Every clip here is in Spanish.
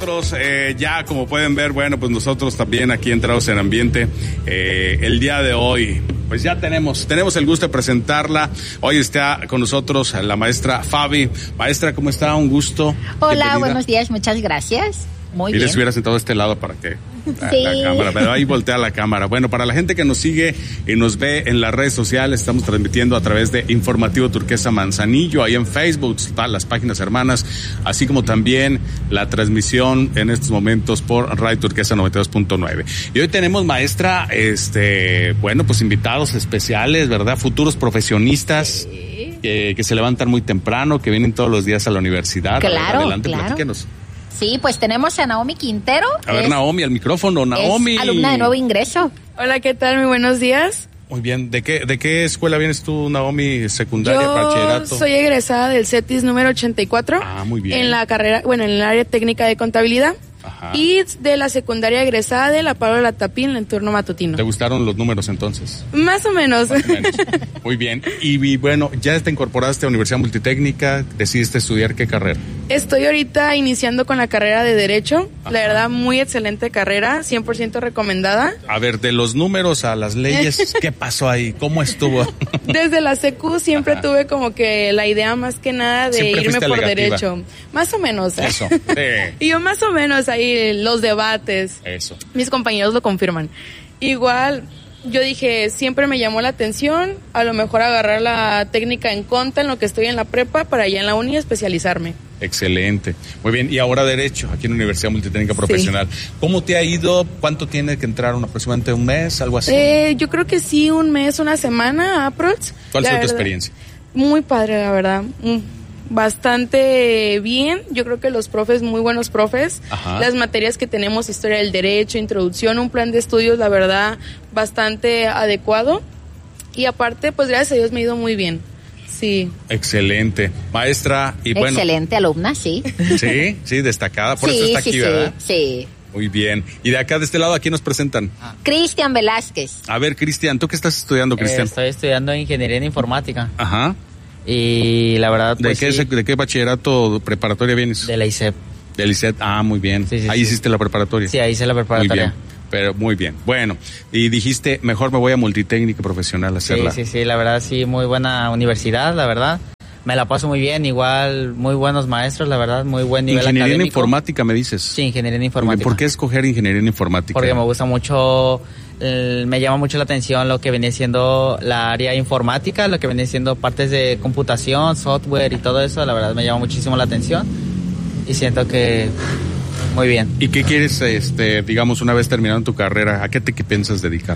Ya como pueden ver, bueno, pues nosotros también aquí entrados en ambiente, el día de hoy, pues ya tenemos el gusto de presentarla. Hoy está con nosotros la maestra Fabi. Maestra, ¿cómo está? Un gusto. Hola, bienvenida. Buenos días, muchas gracias. Muy bien. Si hubiera sentado a este lado para que sí. la cámara, pero ahí voltea la cámara. Bueno, para la gente que nos sigue y nos ve en las redes sociales, estamos transmitiendo a través de Informativo Turquesa Manzanillo, ahí en Facebook, las páginas hermanas, así como también la transmisión en estos momentos por Radio Turquesa 92.9. Y hoy tenemos, maestra, bueno, pues invitados especiales, ¿verdad? Futuros profesionistas. Sí. Que se levantan muy temprano, que vienen todos los días a la universidad. Claro, adelante, claro. Platíquenos. Sí, pues tenemos a Naomi Quintero. A ver, Naomi, al micrófono, Naomi. Es alumna de nuevo ingreso. Hola, ¿qué tal? Muy buenos días. Muy bien. ¿De qué escuela vienes tú, Naomi? ¿Secundaria, bachillerato? Yo soy egresada del CETIS número 84. Ah, muy bien. En la carrera, en el área técnica de contabilidad. Ajá. Y de la secundaria egresada de la Pablo Latapín en turno matutino. ¿Te gustaron los números entonces? Más o menos. Más o menos. Muy bien. Y bueno, ya te incorporaste a Universidad Multitécnica, decidiste estudiar ¿qué carrera? Estoy ahorita iniciando con la carrera de Derecho. Ajá. La verdad, muy excelente carrera, 100% recomendada. A ver, de los números a las leyes, ¿qué pasó ahí? ¿Cómo estuvo? Desde la secu siempre tuve como que la idea más que nada de Siempre irme fuiste por alegativa. Derecho. Más o menos. Eso. Y yo más o menos ahí los debates. Eso. Mis compañeros lo confirman. Igual, yo dije, siempre me llamó la atención, a lo mejor agarrar la técnica en conta en lo que estoy en la prepa para ya en la uni especializarme. Excelente. Muy bien. Y ahora Derecho, aquí en la Universidad Multitécnica Profesional. ¿Cómo te ha ido? ¿Cuánto tiene que entrar? ¿Aproximadamente un mes? ¿Algo así? Yo creo que sí, un mes, una semana, aprox. ¿Cuál fue tu experiencia? Muy padre, la verdad. Bastante bien, yo creo que los profes, muy buenos profes. Ajá. Las materias que tenemos, historia del derecho, introducción, un plan de estudios, la verdad, bastante adecuado. Y aparte, pues gracias a Dios me ha ido muy bien. Sí. Excelente. Maestra, y bueno. Excelente alumna, sí. Sí, destacada, por sí, eso está aquí, ¿verdad? Sí. Muy bien. Y de acá, de este lado, ¿a quién nos presentan? Cristian Velázquez. A ver, Cristian, ¿tú qué estás estudiando, Cristian? Estoy estudiando ingeniería en informática. Ajá. Y la verdad, pues ¿De qué bachillerato preparatoria vienes? de la ISEP. Del ISET. Ah, muy bien. Sí, ahí hiciste la preparatoria. Sí, ahí hice la preparatoria. Muy bien. Pero muy bien. Bueno, y dijiste, mejor me voy a Multitécnica Profesional a hacerla. Sí, la verdad, sí, muy buena universidad, la verdad. Me la paso muy bien, igual, muy buenos maestros, la verdad, muy buen nivel Ingeniería académico. en informática, me dices. Sí, ingeniería en informática. ¿Por qué escoger ingeniería en informática? Porque me gusta mucho, me llama mucho la atención lo que viene siendo la área informática, lo que viene siendo partes de computación, software y todo eso, la verdad me llama muchísimo la atención y siento que muy bien. ¿Y qué quieres, digamos, una vez terminando tu carrera, a qué te piensas dedicar?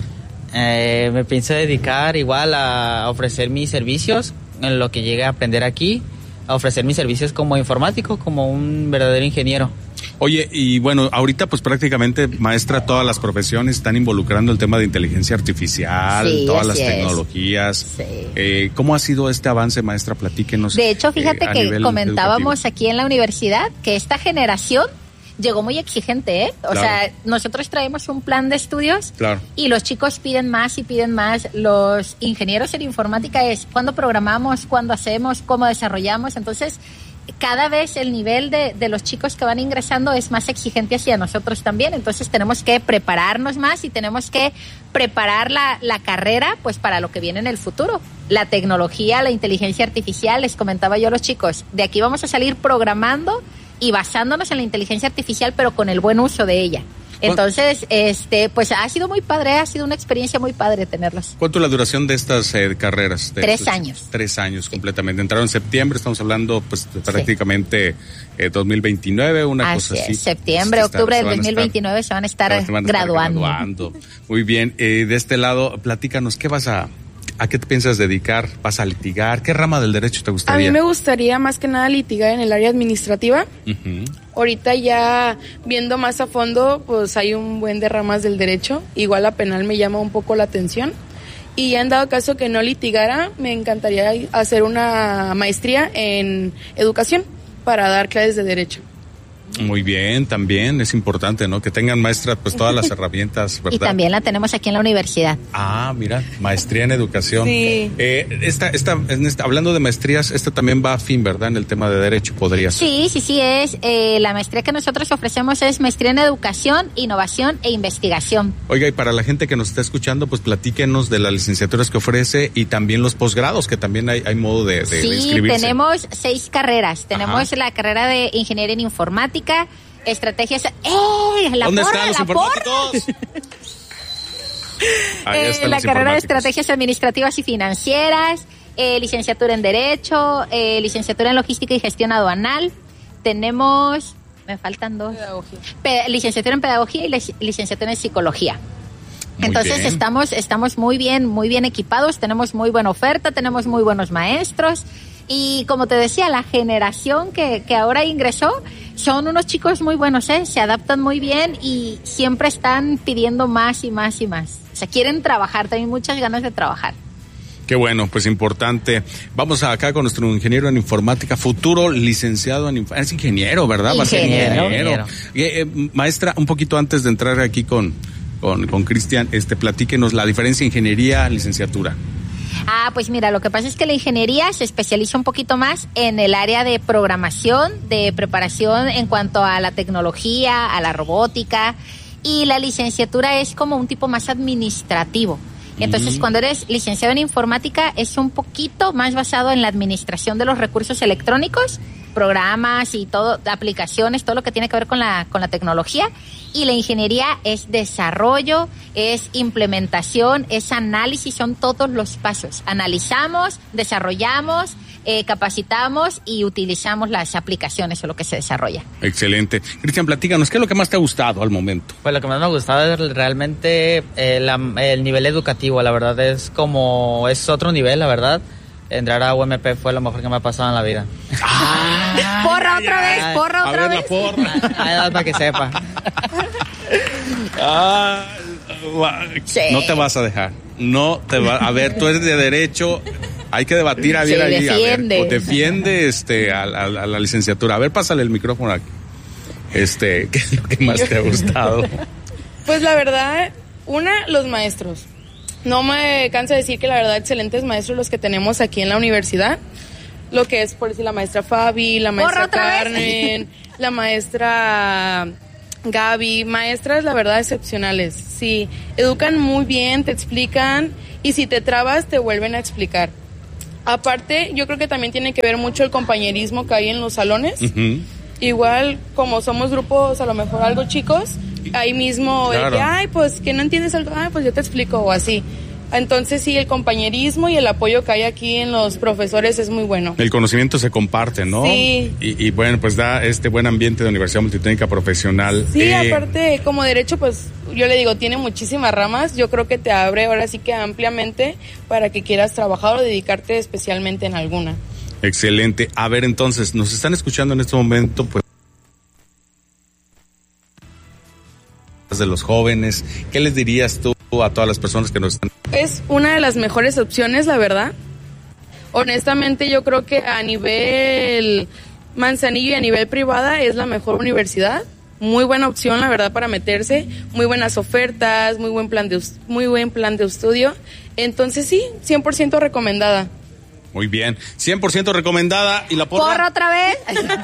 Me pienso dedicar igual a ofrecer mis servicios en lo que llegue a aprender aquí, a ofrecer mis servicios como informático, como un verdadero ingeniero. Oye, y bueno, ahorita pues prácticamente, maestra, todas las profesiones están involucrando el tema de inteligencia artificial, Sí, todas las así es. tecnologías. Sí. ¿Cómo ha sido este avance, maestra? Platíquenos. De hecho, fíjate a que nivel comentábamos educativo. aquí en la universidad que esta generación llegó muy exigente, ¿eh? O Claro. sea, nosotros traemos un plan de estudios Claro. y los chicos piden más y piden más. Los ingenieros en informática es cuándo programamos, cuándo hacemos, cómo desarrollamos. Entonces, cada vez el nivel de los chicos que van ingresando es más exigente hacia nosotros también. Entonces, tenemos que prepararnos más y tenemos que preparar la carrera pues para lo que viene en el futuro. La tecnología, la inteligencia artificial, les comentaba yo a los chicos, de aquí vamos a salir programando y basándonos en la inteligencia artificial, pero con el buen uso de ella. Entonces, pues ha sido muy padre, ha sido una experiencia muy padre tenerlos. ¿Cuánto es la duración de estas carreras? 3 años. 3 años completamente. Entraron en septiembre, estamos hablando pues prácticamente 2029, una Así cosa así. es, septiembre, octubre del 2029 se van a estar graduando. Muy bien, de este lado, platícanos, ¿a qué te piensas dedicar? ¿Vas a litigar? ¿Qué rama del derecho te A gustaría? mí me gustaría más que nada litigar en el área administrativa. Uh-huh. Ahorita ya viendo más a fondo, pues hay un buen de ramas del derecho. Igual la penal me llama un poco la atención. Y ya en dado caso que no litigara, me encantaría hacer una maestría en educación para dar clases de derecho. Muy bien, también es importante, ¿no? Que tengan maestras, pues todas las herramientas, ¿verdad? Y también la tenemos aquí en la universidad. Ah, mira, maestría en educación. Sí. Hablando de maestrías, esta también va afín, ¿verdad? En el tema de derecho, podría ser. Sí, es. La maestría que nosotros ofrecemos es maestría en educación, innovación e investigación. Oiga, y para la gente que nos está escuchando, pues platíquenos de las licenciaturas que ofrece y también los posgrados, que también hay modo de inscribirse. Sí, tenemos 6 carreras. Tenemos la carrera de ingeniería en informática, estrategias. ¿Dónde están los informáticos? La carrera de estrategias administrativas y financieras, licenciatura en Derecho, licenciatura en Logística y Gestión Aduanal. Tenemos, me faltan 2. Licenciatura en Pedagogía y licenciatura en Psicología. Entonces estamos muy bien equipados, tenemos muy buena oferta, tenemos muy buenos maestros. Y como te decía, la generación que ahora ingresó son unos chicos muy buenos, se adaptan muy bien y siempre están pidiendo más y más y más. O sea, quieren trabajar, tienen muchas ganas de trabajar. Qué bueno, pues importante. Vamos acá con nuestro ingeniero en informática, futuro licenciado en informática. Es ingeniero, ¿verdad? Ingeniero. Maestra, un poquito antes de entrar aquí con Cristian, platíquenos la diferencia ingeniería, licenciatura. Pues mira, lo que pasa es que la ingeniería se especializa un poquito más en el área de programación, de preparación en cuanto a la tecnología, a la robótica, y la licenciatura es como un tipo más administrativo. Entonces, cuando eres licenciado en informática, es un poquito más basado en la administración de los recursos electrónicos, programas y todo, aplicaciones, todo lo que tiene que ver con la tecnología. Y la ingeniería es desarrollo, es implementación, es análisis, son todos los pasos. Analizamos, desarrollamos, capacitamos y utilizamos las aplicaciones o lo que se desarrolla. Excelente. Cristian, platícanos, ¿qué es lo que más te ha gustado al momento? Pues lo que más me ha gustado es realmente el nivel educativo, la verdad es otro nivel, la verdad. Entrar a UMP fue lo mejor que me ha pasado en la vida. Porra otra vez. Para que sepa. Sí. No te vas a dejar. A ver, tú eres de derecho. Hay que debatir a ver ahí. Defiende. Defiende a la licenciatura. A ver, pásale el micrófono aquí. ¿Qué es lo que más te ha gustado? Pues la verdad, los maestros. No me canso de decir que la verdad excelentes maestros los que tenemos aquí en la universidad. Lo que es, por decir, la maestra Fabi, la maestra Carmen, la maestra Gaby, maestras la verdad excepcionales. Sí, educan muy bien, te explican y si te trabas te vuelven a explicar. Aparte, yo creo que también tiene que ver mucho el compañerismo que hay en los salones. Uh-huh. Igual, como somos grupos a lo mejor algo chicos, ahí mismo, claro. Pues que no entiendes algo, pues yo te explico o así. Entonces sí, el compañerismo y el apoyo que hay aquí en los profesores es muy bueno. El conocimiento se comparte, ¿no? Sí. Y bueno, pues da este buen ambiente de Universidad Multitécnica Profesional. Sí, aparte, como derecho, pues yo le digo, tiene muchísimas ramas. Yo creo que te abre ahora sí que ampliamente para que quieras trabajar o dedicarte especialmente en alguna. Excelente. A ver, entonces, nos están escuchando en este momento, pues, de los jóvenes. ¿Qué les dirías tú a todas las personas que nos están? Es una de las mejores opciones, la verdad. Honestamente, yo creo que a nivel Manzanillo y a nivel privada es la mejor universidad. Muy buena opción, la verdad, para meterse. Muy buenas ofertas, muy buen plan de estudio. Entonces sí, 100% recomendada. Muy bien, 100% recomendada. ¿Y la porra? ¿Porra otra vez?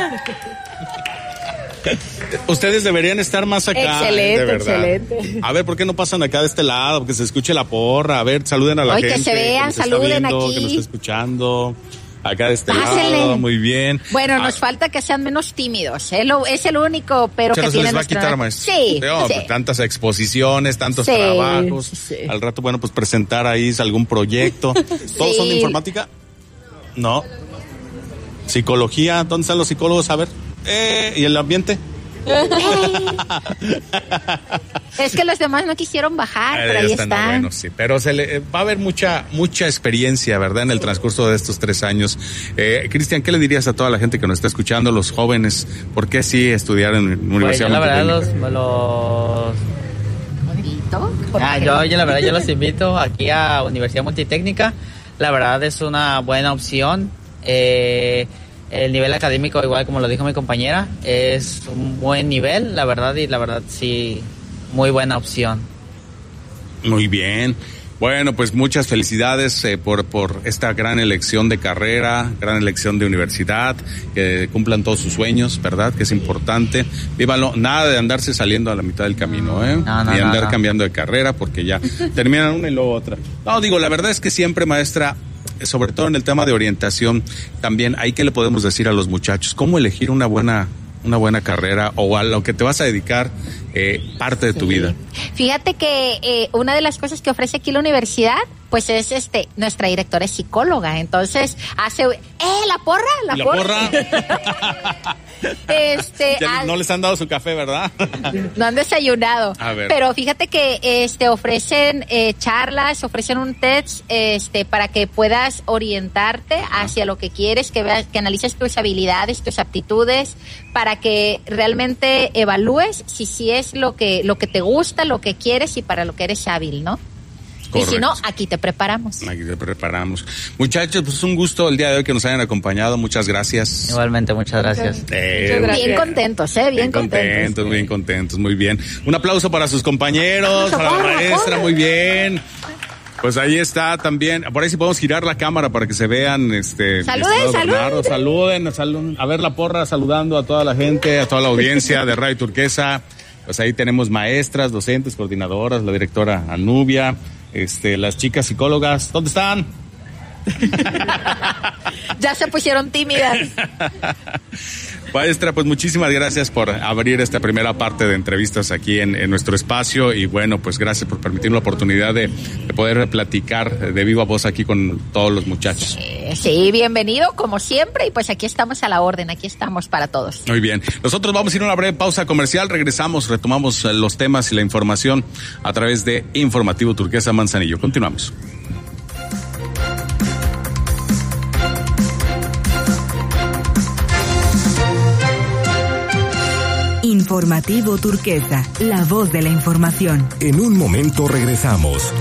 Ustedes deberían estar más acá. Excelente, de verdad. excelente. A ver, ¿por qué no pasan acá de este lado? Que se escuche la porra. A ver, saluden a la gente. Que se vean, que saluden aquí. Que nos está escuchando. Acá de este Pásenle. lado, muy bien. Bueno, nos falta que sean menos tímidos. Es el único, pero que tiene les va a quitar, maestro. Sí, sí. Tantas exposiciones, tantos trabajos. Sí. Al rato, bueno, pues presentar ahí algún proyecto. ¿Todos son de informática? No. Psicología, ¿dónde están los psicólogos? A ver. ¿Y el ambiente? Es que los demás no quisieron bajar, pero ahí están. Bueno, sí, pero va a haber mucha experiencia, ¿verdad? En el transcurso de estos 3 años. Cristian, ¿qué le dirías a toda la gente que nos está escuchando, los jóvenes? ¿Por qué sí estudiar en Universidad Multitécnica? La verdad, yo los invito aquí a Universidad Multitécnica. La verdad es una buena opción. El nivel académico, igual como lo dijo mi compañera, es un buen nivel, la verdad, y la verdad sí, muy buena opción. Muy bien. Bueno, pues muchas felicidades por esta gran elección de carrera, gran elección de universidad, que cumplan todos sus sueños, ¿verdad? Que es importante. Vívalo, nada de andarse saliendo a la mitad del camino, ¿eh? Ni andar cambiando de carrera, porque ya terminan una y luego otra. No, digo, la verdad es que siempre, maestra, sobre todo en el tema de orientación, también hay que le podemos decir a los muchachos, cómo elegir una buena carrera o a lo que te vas a dedicar parte de tu vida. Fíjate que una de las cosas que ofrece aquí la universidad, pues es nuestra directora es psicóloga, entonces hace la porra. No les han dado su café, ¿verdad? No han desayunado. A ver. Pero fíjate que ofrecen charlas, ofrecen un test para que puedas orientarte hacia lo que quieres, que veas, que analices tus habilidades, tus aptitudes, para que realmente evalúes si es lo que te gusta, lo que quieres y para lo que eres hábil, ¿no? Correcto. Y si no, aquí te preparamos. Muchachos, pues un gusto el día de hoy que nos hayan acompañado. Muchas gracias. Igualmente, muchas gracias. Bien contentos, bien contentos, muy bien. Un aplauso para sus compañeros, para la maestra, muy bien. Pues ahí está también. Por ahí sí podemos girar la cámara para que se vean. Saluden. A ver la porra saludando a toda la gente, a toda la audiencia de Radio Turquesa. Pues ahí tenemos maestras, docentes, coordinadoras, la directora Anubia, las chicas psicólogas. ¿Dónde están? Ya se pusieron tímidas. Maestra, pues muchísimas gracias por abrir esta primera parte de entrevistas aquí en nuestro espacio y bueno, pues gracias por permitirnos la oportunidad de poder platicar de viva voz aquí con todos los muchachos. Sí, bienvenido como siempre y pues aquí estamos a la orden, aquí estamos para todos. Muy bien, nosotros vamos a ir a una breve pausa comercial, regresamos, retomamos los temas y la información a través de Informativo Turquesa Manzanillo. Continuamos. Informativo Turquesa, la voz de la información. En un momento regresamos.